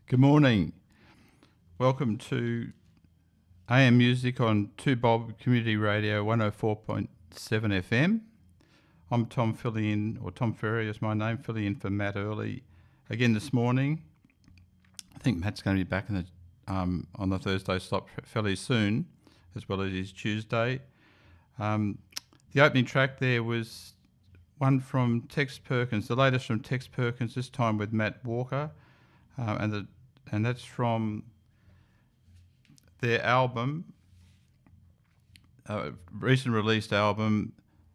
Good morning. Welcome to AM Music on 2Bob Community Radio 104.7 FM. I'm Tom Tom Ferry is my name, filling in for Matt Early again this morning. I think Matt's going to be back on the Thursday slot fairly soon, as well as his Tuesday. The opening track there was one from Tex Perkins, the latest from Tex Perkins, this time with Matt Walker, and that's from their album, recent released album,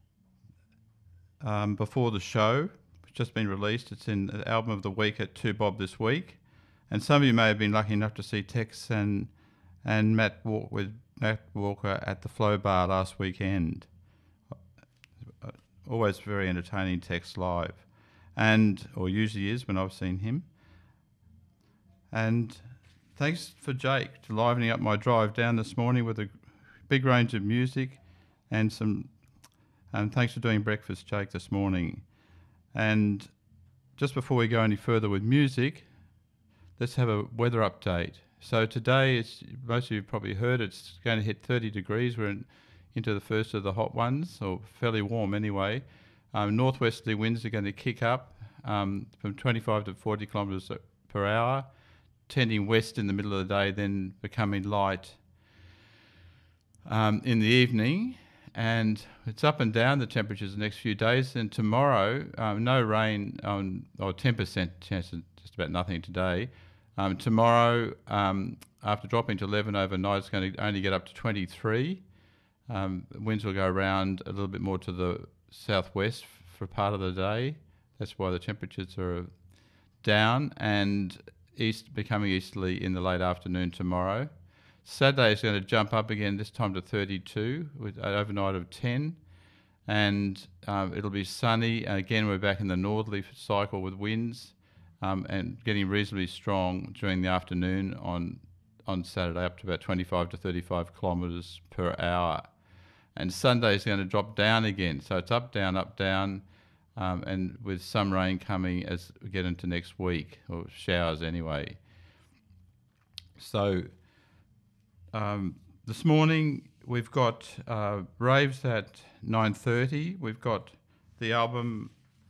Before the Show, which just been released. It's in the album of the week at 2Bob this week. And some of you may have been lucky enough to see Tex and Matt Walker at the Flow Bar last weekend. Always very entertaining Tex live, or usually is when I've seen him. And thanks for Jake for livening up my drive down this morning with a big range of music and thanks for doing breakfast, Jake, this morning. And just before we go any further with music, let's have a weather update. So today, most of you probably heard, it's going to hit 30 degrees. We're into the first of the hot ones, or fairly warm anyway. Northwesterly winds are going to kick up from 25 to 40 kilometres per hour, tending west in the middle of the day, then becoming light in the evening. And it's up and down the temperatures the next few days. And tomorrow, no rain, or 10% chance of just about nothing today. Tomorrow, after dropping to 11 overnight, it's going to only get up to 23. Winds will go around a little bit more to the southwest for part of the day. That's why the temperatures are down, and becoming easterly in the late afternoon tomorrow. Saturday is going to jump up again, this time to 32 with an overnight of 10, and it'll be sunny. And again, we're back in the northerly cycle with winds and getting reasonably strong during the afternoon on Saturday, up to about 25 to 35 kilometres per hour. And Sunday is going to drop down again, so it's up, down, and with some rain coming as we get into next week, or showers anyway. So this morning we've got raves at 9:30. We've got the album,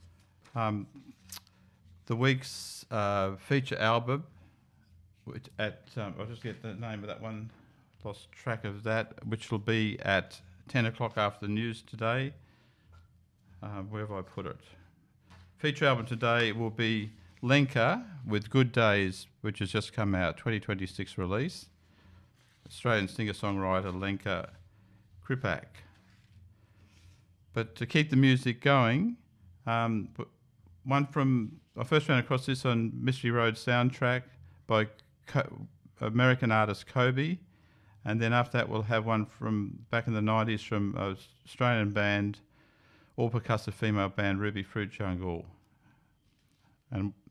the week's feature album, which I'll just get the name of that one, lost track of that, which will be at 10 o'clock after the news today. Where have I put it? Feature album today will be Lenka with Good Days, which has just come out, 2026 release. Australian singer-songwriter Lenka Kripak. But to keep the music going, I first ran across this on Mystery Road soundtrack by American artist Kobe. And then after that, we'll have one from back in the 90s from Australian band, all percussive female band Ruby Fruit Jungle. And